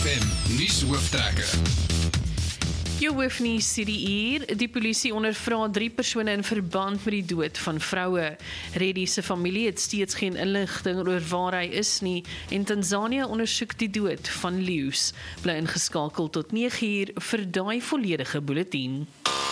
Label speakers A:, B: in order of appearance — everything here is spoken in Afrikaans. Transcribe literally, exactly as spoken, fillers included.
A: F M nuushooftrekker.
B: Jou hoofnuus sê die uur, die polisie ondervra drie persone in verband met die dood van vroue. Reddy se familie het steeds geen inligting oor waar hy is nie en Tanzanië ondersoek die dood van Lews. Bly ingeskakel tot nege uur vir daai volledige bulletin.